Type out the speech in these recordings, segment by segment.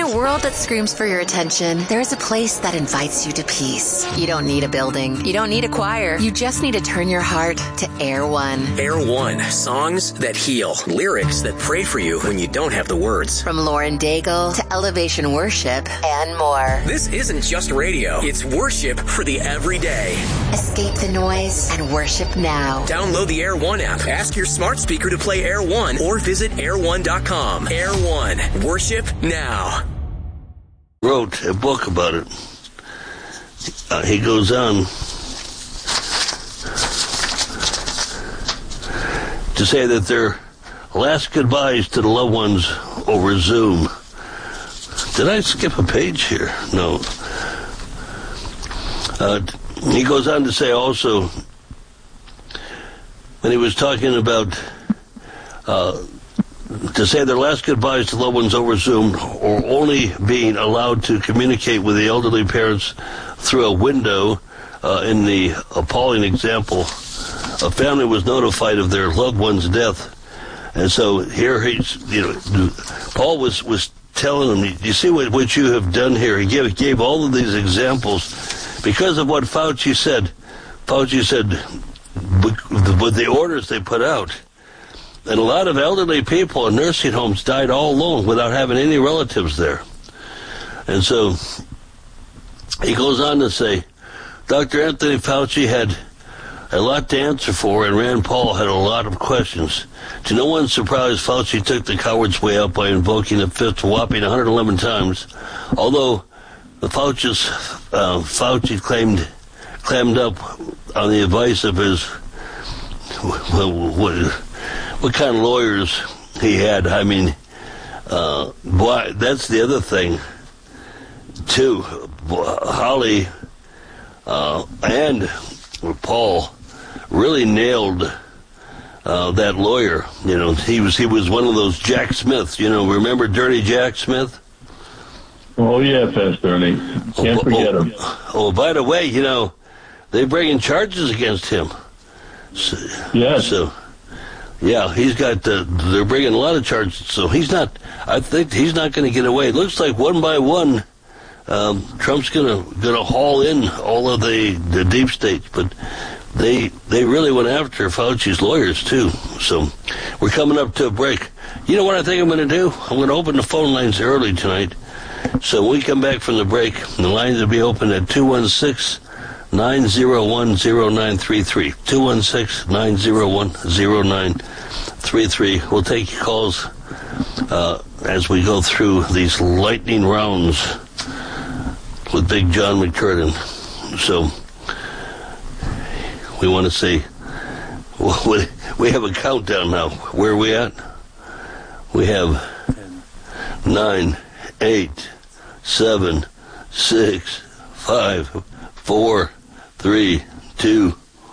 a world that screams for your attention, there is a place that invites you to peace. You don't need a building. You don't need a choir. You just need to turn your heart to Air One. Air One. Songs that heal. Lyrics that pray for you when you don't have the words. From Lauren Daigle to Elevation Worship and more. This isn't just radio. It's worship for the everyday. Escape the noise and worship now. Download the Air One app. Ask your smart speaker to play Air One or visit air1.com. Air One. Worship now. Wrote a book about it. He goes on to say that their last goodbyes to the loved ones over Zoom. Did I skip a page here? No. He goes on to say also, when he was talking about to say their last goodbyes to loved ones over Zoom, or only being allowed to communicate with the elderly parents through a window. In the appalling example, a family was notified of their loved one's death, and so here Paul was telling them, you see what you have done here. He gave all of these examples because of what Fauci said. Fauci said, with the orders they put out, and a lot of elderly people in nursing homes died all alone without having any relatives there. And so he goes on to say, Dr. Anthony Fauci had a lot to answer for, and Rand Paul had a lot of questions. To no one's surprise, Fauci took the coward's way out by invoking the fifth whopping 111 times. Although the Fauci clammed up on the advice of his, what kind of lawyers he had. I mean, boy, that's the other thing, too. Holly and Paul really nailed that lawyer. You know, he was one of those Jack Smiths. You know, remember Dirty Jack Smith? Oh, yeah, Pastor Ernie. Can't forget him. Oh, by the way, you know, they're bringing charges against him. So, yes. So, yeah, he's got, they're bringing a lot of charges, so I think he's not going to get away. It looks like one by one, Trump's gonna haul in all of the deep state, but they really went after Fauci's lawyers too. So we're coming up to a break. You know what I think I'm going to do? I'm going to open the phone lines early tonight. So when we come back from the break, the lines will be open at 216-901-0933. 216-901-0933. We'll take your calls as we go through these lightning rounds with Big John McCurtain. So we want to say, we have a countdown now. Where are we at? We have 9, 8, 7, 6, 5, 4, 3, 2.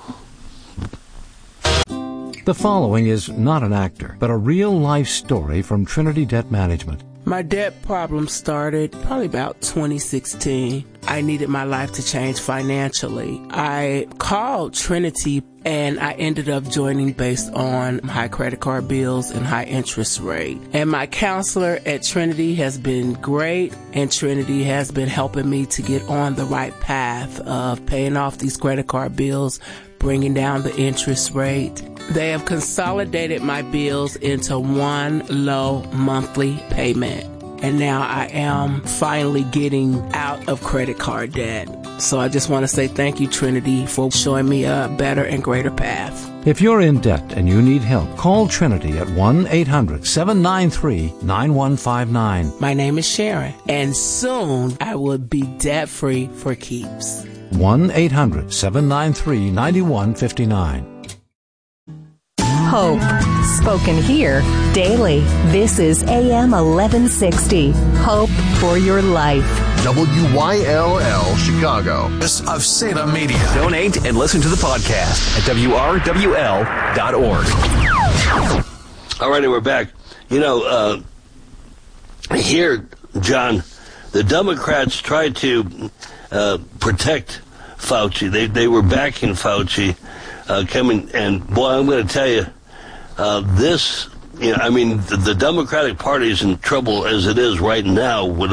The following is not an actor, but a real-life story from Trinity Debt Management. My debt problem started probably about 2016. I needed my life to change financially. I called Trinity and I ended up joining based on high credit card bills and high interest rate. And my counselor at Trinity has been great, and Trinity has been helping me to get on the right path of paying off these credit card bills, bringing down the interest rate. They have consolidated my bills into one low monthly payment. And now I am finally getting out of credit card debt. So I just want to say thank you, Trinity, for showing me a better and greater path. If you're in debt and you need help, call Trinity at 1-800-793-9159. My name is Sharon, and soon I will be debt-free for keeps. 1-800-793-9159. Hope, spoken here daily. This is AM 1160. Hope for your life. WYLL Chicago. Of Salem Media. Donate and listen to the podcast at WRWL.org. All righty, we're back. You know, here, John, the Democrats tried to protect Fauci. They were backing Fauci coming, and boy, I'm going to tell you, the Democratic Party is in trouble as it is right now with